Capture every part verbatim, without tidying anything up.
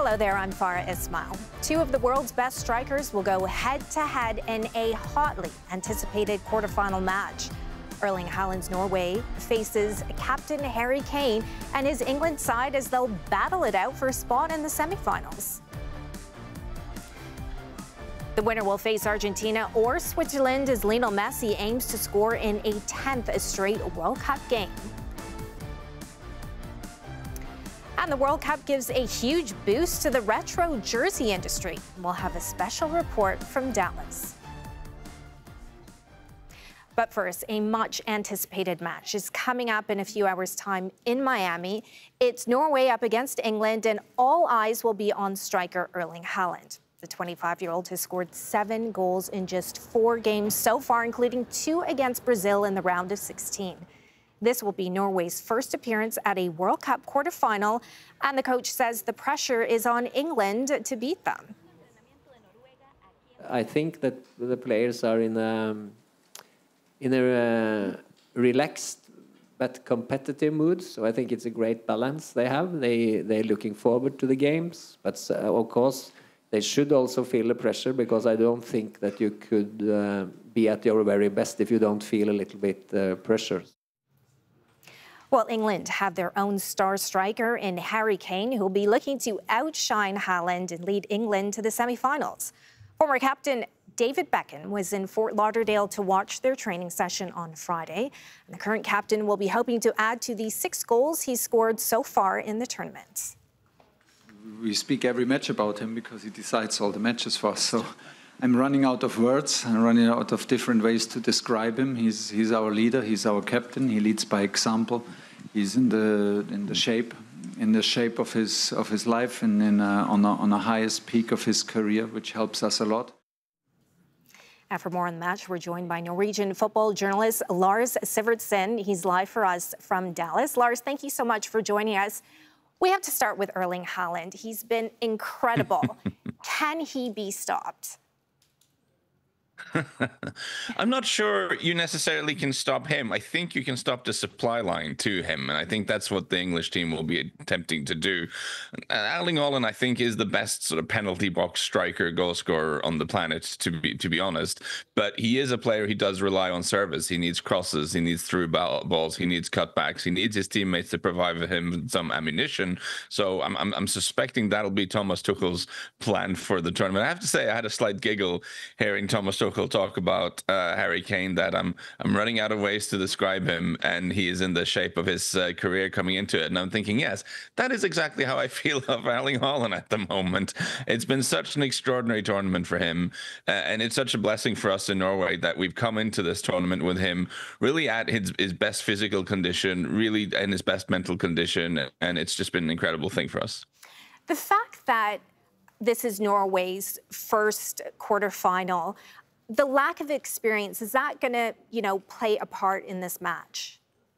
Hello there, I'm Farah Ismail. Two of the world's best strikers will go head-to-head in a hotly anticipated quarterfinal match. Erling Haaland's Norway faces captain Harry Kane and his England side as they'll battle it out for a spot in the semifinals. The winner will face Argentina or Switzerland as Lionel Messi aims to score in a tenth straight World Cup game. And the World Cup gives a huge boost to the retro jersey industry. We'll have a special report from Dallas. But first, a much anticipated match is coming up in a few hours' time in Miami. It's Norway up against England, and all eyes will be on striker Erling Haaland. The twenty-five-year-old has scored seven goals in just four games so far, including two against Brazil in the round of sixteen. This will be Norway's first appearance at a World Cup quarterfinal, and the coach says the pressure is on England to beat them. I think that the players are in a, in a uh, relaxed but competitive mood, so I think it's a great balance they have. They, they're looking forward to the games, but uh, of course they should also feel the pressure, because I don't think that you could uh, be at your very best if you don't feel a little bit uh, pressure. Well, England have their own star striker in Harry Kane, who will be looking to outshine Haaland and lead England to the semi-finals. Former captain David Beckham was in Fort Lauderdale to watch their training session on Friday. And the current captain will be hoping to add to the six goals he's scored so far in the tournament. We speak every match about him because he decides all the matches for us. So I'm running out of words. I'm running out of different ways to describe him. He's, he's our leader. He's our captain. He leads by example. He's in the in the shape, in the shape of his of his life, and in a, on a, on the highest peak of his career, which helps us a lot. And for more on the match, we're joined by Norwegian football journalist Lars Sivertsen. He's live for us from Dallas. Lars, thank you so much for joining us. We have to start with Erling Haaland. He's been incredible. Can he be stopped? I'm not sure you necessarily can stop him. I think you can stop the supply line to him, and I think that's what the English team will be attempting to do. Erling Haaland, I think, is the best sort of penalty box striker, goal scorer on the planet, to be to be honest. But he is a player who does rely on service. He needs crosses, he needs through balls, he needs cutbacks, he needs his teammates to provide him some ammunition. So I'm I'm, I'm suspecting that'll be Thomas Tuchel's plan for the tournament. I have to say, I had a slight giggle hearing Thomas Tuchel talk about uh, Harry Kane, that I'm I'm running out of ways to describe him, and he is in the shape of his uh, career coming into it. And I'm thinking, yes, that is exactly how I feel of Erling Haaland at the moment. It's been such an extraordinary tournament for him, uh, and it's such a blessing for us in Norway that we've come into this tournament with him really at his, his best physical condition, really in his best mental condition, and it's just been an incredible thing for us. The fact that this is Norway's first quarterfinal, the lack of experience, is that going to, you know, play a part in this match?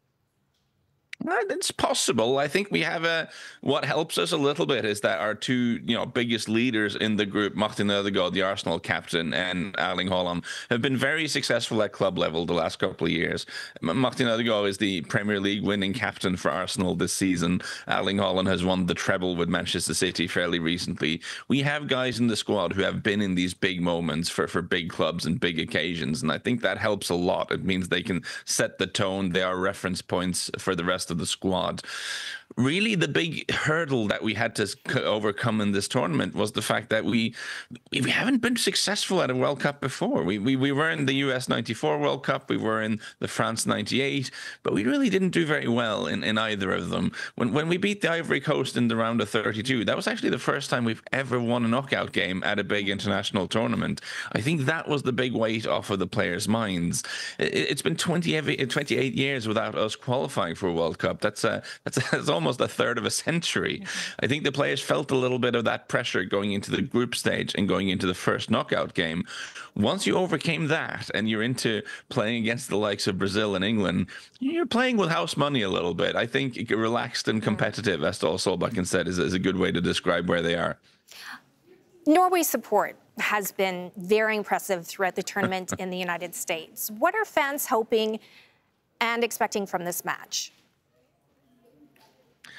It's possible. I think we have a, what helps us a little bit is that our two, you know, biggest leaders in the group, Martin Ødegaard, the Arsenal captain, and Erling Haaland, have been very successful at club level the last couple of years. Martin Ødegaard is the Premier League winning captain for Arsenal this season. Erling Haaland has won the treble with Manchester City fairly recently. We have guys in the squad who have been in these big moments for, for big clubs and big occasions, and I think that helps a lot. It means they can set the tone. They are reference points for the rest of the squad. Really, the big hurdle that we had to overcome in this tournament was the fact that we we haven't been successful at a World Cup before. We we, we were in the U S ninety-four World Cup, we were in the France ninety-eight, but we really didn't do very well in, in either of them. When when we beat the Ivory Coast in the round of thirty-two, that was actually the first time we've ever won a knockout game at a big international tournament. I think that was the big weight off of the players' minds. It, it's been twenty-eight years without us qualifying for a World Cup. That's a that's, a, that's almost a third of a century. I think the players felt a little bit of that pressure going into the group stage and going into the first knockout game. Once you overcame that and you're into playing against the likes of Brazil and England, you're playing with house money a little bit. I think relaxed and competitive, as Ståle Solbakken said, is, is a good way to describe where they are. Norway's support has been very impressive throughout the tournament in the United States. What are fans hoping and expecting from this match?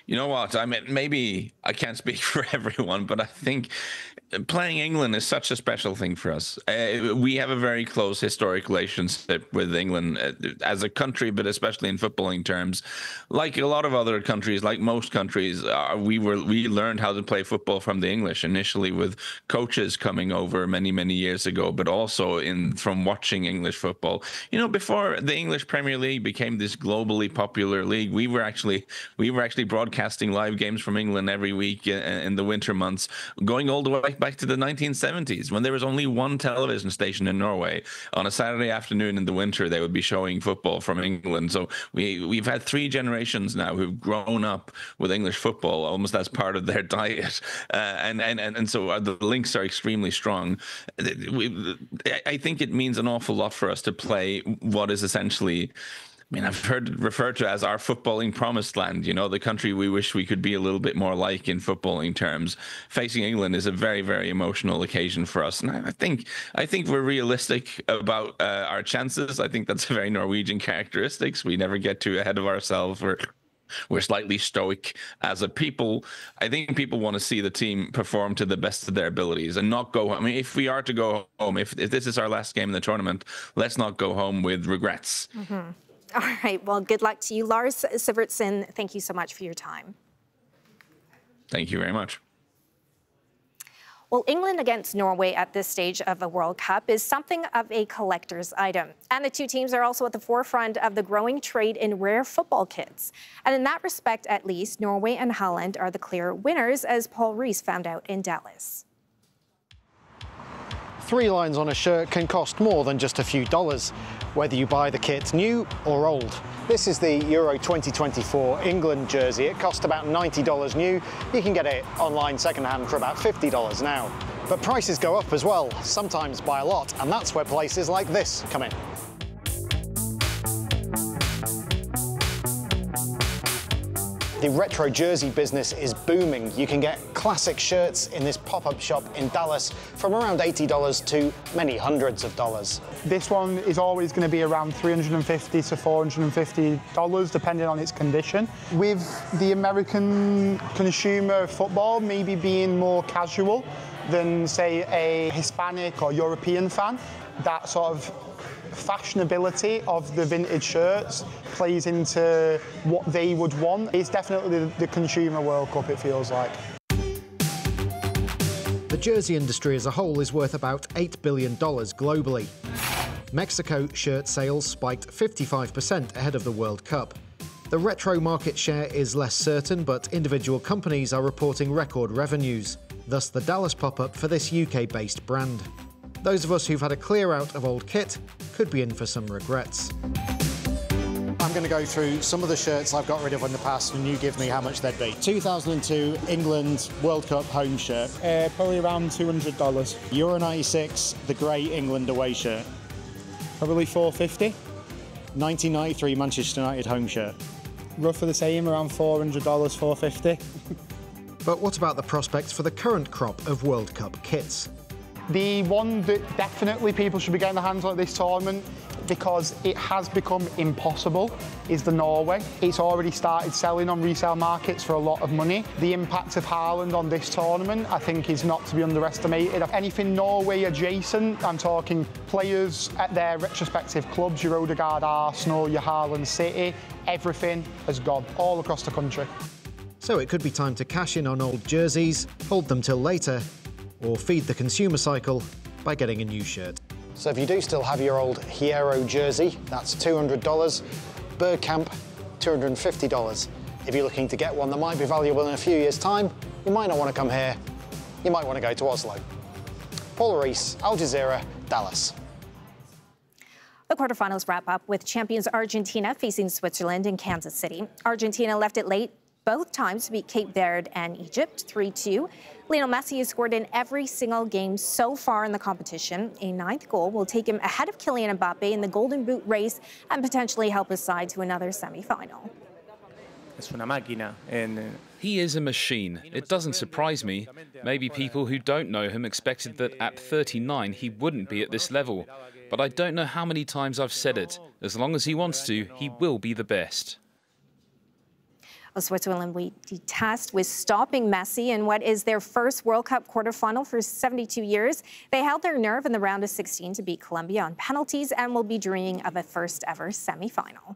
You know what? I mean, maybe I can't speak for everyone, but I think playing England is such a special thing for us. Uh, we have a very close historic relationship with England uh, as a country, but especially in footballing terms. Like a lot of other countries, like most countries, uh, we were we learned how to play football from the English initially with coaches coming over many many years ago, but also in from watching English football. You know, before the English Premier League became this globally popular league, we were actually we were actually broadcasting live games from England every week in, in the winter months, going all the way back to the nineteen seventies when there was only one television station in Norway. On a Saturday afternoon in the winter, they would be showing football from England. So we, we've had three generations now who've grown up with English football almost as part of their diet. Uh, and, and, and, and so the links are extremely strong. We, I think it means an awful lot for us to play what is essentially, I mean, I've heard it referred to as our footballing promised land, you know, the country we wish we could be a little bit more like in footballing terms. Facing England is a very, very emotional occasion for us. And I think I think we're realistic about uh, our chances. I think that's a very Norwegian characteristics. We never get too ahead of ourselves. We're, we're slightly stoic as a people. I think people want to see the team perform to the best of their abilities and not go home. I mean, if we are to go home, if, if this is our last game in the tournament, let's not go home with regrets. Mm-hmm. All right. Well, good luck to you, Lars Sivertsen. Thank you so much for your time. Thank you very much. Well, England against Norway at this stage of the World Cup is something of a collector's item. And the two teams are also at the forefront of the growing trade in rare football kits. And in that respect, at least, Norway and Haaland are the clear winners, as Paul Rees found out in Dallas. Three lines on a shirt can cost more than just a few dollars, whether you buy the kit new or old. This is the Euro twenty twenty-four England jersey. It cost about ninety dollars new. You can get it online second-hand for about fifty dollars now. But prices go up as well, sometimes by a lot, and that's where places like this come in. The retro jersey business is booming. You can get classic shirts in this pop-up shop in Dallas from around eighty dollars to many hundreds of dollars. This one is always going to be around three hundred fifty to four hundred fifty dollars depending on its condition. With the American consumer football maybe being more casual than, say, a Hispanic or European fan, that sort of fashionability of the vintage shirts plays into what they would want. It's definitely the, the consumer World Cup, it feels like. The jersey industry as a whole is worth about eight billion dollars globally. Mexico shirt sales spiked fifty-five percent ahead of the World Cup. The retro market share is less certain, but individual companies are reporting record revenues, thus the Dallas pop-up for this U K-based brand. Those of us who've had a clear out of old kit could be in for some regrets. I'm going to go through some of the shirts I've got rid of in the past and you give me how much they'd be. two thousand two England World Cup home shirt. Uh, probably around two hundred dollars. Euro ninety-six, the grey England away shirt. Probably four hundred fifty dollars. nineteen ninety-three Manchester United home shirt. Roughly the same, around four hundred dollars, four hundred fifty dollars. But what about the prospects for the current crop of World Cup kits? The one that definitely people should be getting their hands on at this tournament, because it has become impossible, is the Norway. It's already started selling on resale markets for a lot of money. The impact of Haaland on this tournament, I think, is not to be underestimated. Anything Norway adjacent, I'm talking players at their respective clubs, your Odegaard Arsenal, your Haaland City, everything has gone all across the country. So it could be time to cash in on old jerseys, hold them till later, or feed the consumer cycle by getting a new shirt. So if you do still have your old Hierro jersey, that's two hundred dollars. Bergkamp, two hundred fifty dollars. If you're looking to get one that might be valuable in a few years' time, you might not want to come here. You might want to go to Oslo. Paul Rees, Al Jazeera, Dallas. The quarterfinals wrap up with champions Argentina facing Switzerland in Kansas City. Argentina left it late both times to beat Cape Verde and Egypt three two. Lionel Messi has scored in every single game so far in the competition. A ninth goal will take him ahead of Kylian Mbappe in the Golden Boot race and potentially help his side to another semi-final. He is a machine. It doesn't surprise me. Maybe people who don't know him expected that at thirty-nine he wouldn't be at this level. But I don't know how many times I've said it. As long as he wants to, he will be the best. Well, Switzerland will be tasked with stopping Messi in what is their first World Cup quarterfinal for seventy-two years. They held their nerve in the round of sixteen to beat Colombia on penalties and will be dreaming of a first-ever semi-final.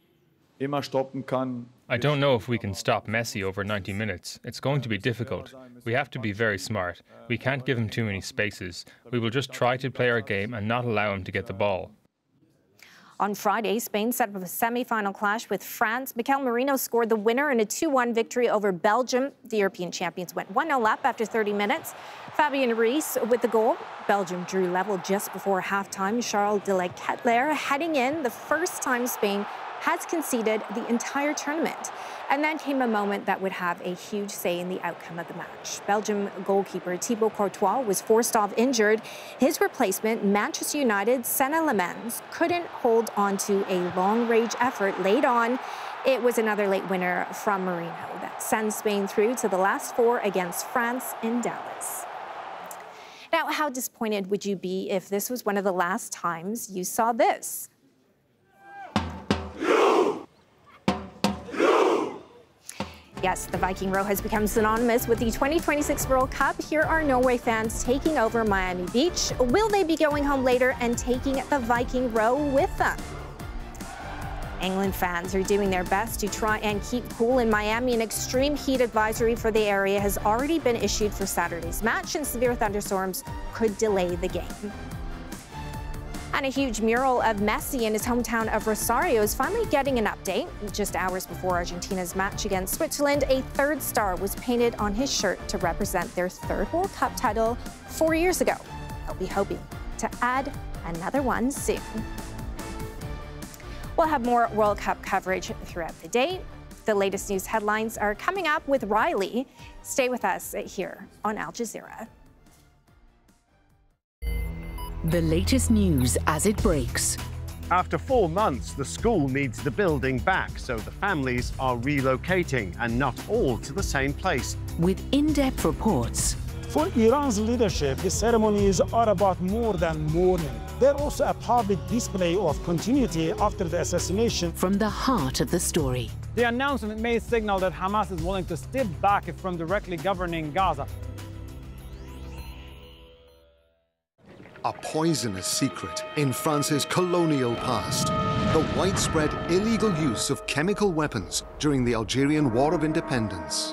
I don't know if we can stop Messi over ninety minutes. It's going to be difficult. We have to be very smart. We can't give him too many spaces. We will just try to play our game and not allow him to get the ball. On Friday, Spain set up a semi-final clash with France. Mikel Merino scored the winner in a two one victory over Belgium. The European champions went one nil up after thirty minutes. Fabien Ruiz with the goal. Belgium drew level just before halftime. Charles de la Ketelaere heading in, the first time Spain has conceded the entire tournament. And then came a moment that would have a huge say in the outcome of the match. Belgium goalkeeper Thibaut Courtois was forced off injured. His replacement, Manchester United's Senna Lemans, couldn't hold on to a long-range effort late on. It was another late winner from Merino that sends Spain through to the last four against France in Dallas. Now, how disappointed would you be if this was one of the last times you saw this? Yes, the Viking Row has become synonymous with the twenty twenty-six World Cup. Here are Norway fans taking over Miami Beach. Will they be going home later and taking the Viking Row with them? England fans are doing their best to try and keep cool in Miami. An extreme heat advisory for the area has already been issued for Saturday's match, and severe thunderstorms could delay the game. And a huge mural of Messi in his hometown of Rosario is finally getting an update. Just hours before Argentina's match against Switzerland, a third star was painted on his shirt to represent their third World Cup title four years ago. They'll be hoping to add another one soon. We'll have more World Cup coverage throughout the day. The latest news headlines are coming up with Riley. Stay with us here on Al Jazeera. The latest news as it breaks. After four months, the school needs the building back, so the families are relocating, and not all to the same place. With in-depth reports. For Iran's leadership, the ceremonies are about more than mourning. They're also a public display of continuity after the assassination. From the heart of the story. The announcement may signal that Hamas is willing to step back from directly governing Gaza. A poisonous secret in France's colonial past. The widespread illegal use of chemical weapons during the Algerian War of Independence.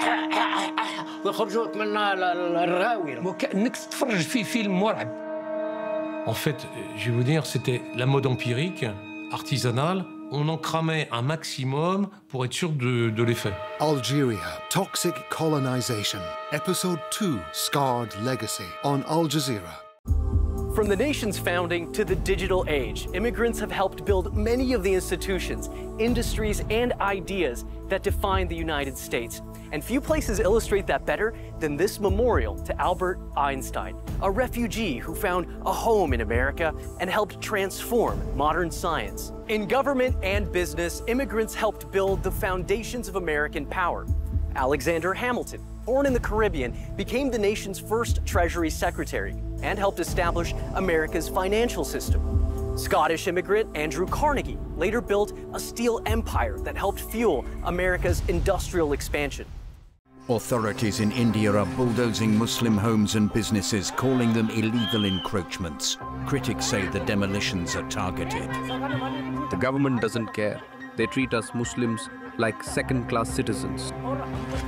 En fait, je vais vous dire, c'était la mode empirique, artisanale. On en cramait un maximum pour être sûr de, de l'effet. Algeria, Toxic Colonization. Episode two, Scarred Legacy on Al Jazeera. From the nation's founding to the digital age, immigrants have helped build many of the institutions, industries, and ideas that define the United States. And few places illustrate that better than this memorial to Albert Einstein, a refugee who found a home in America and helped transform modern science. In government and business, immigrants helped build the foundations of American power. Alexander Hamilton, born in the Caribbean, became the nation's first Treasury Secretary and helped establish America's financial system. Scottish immigrant Andrew Carnegie later built a steel empire that helped fuel America's industrial expansion. Authorities in India are bulldozing Muslim homes and businesses, calling them illegal encroachments. Critics say the demolitions are targeted. The government doesn't care. They treat us Muslims like second-class citizens.